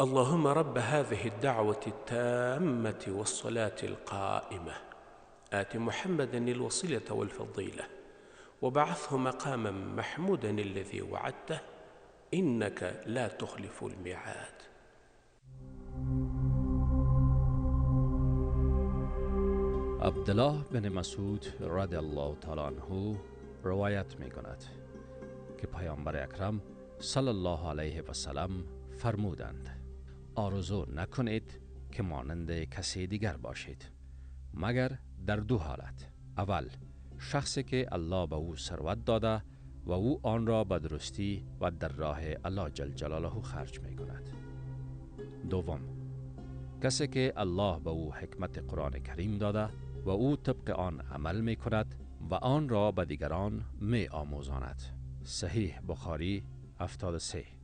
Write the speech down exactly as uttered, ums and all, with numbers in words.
اللهم رب هذه الدعوة التامة والصلاة القائمة آت محمدا الوسيلة والفضيلة وبعثه مقاما محمودا الذي وعدته إنك لا تخلف الميعاد. عبدالله بن مسعود رضی الله تعالی عنه روایت می کند که پیامبر اکرم صلی الله علیه و سلم فرمودند: آرزو نکنید که مانند کسی دیگر باشید مگر در دو حالت: اول، شخصی که الله به او ثروت داده و او آن را به درستی و در راه الله جل جلاله خرج می کند. دوم، کسی که الله به او حکمت قرآن کریم داده و او طبق آن عمل می کند و آن را به دیگران می آموزاند. صحیح بخاری هفتاد و سه.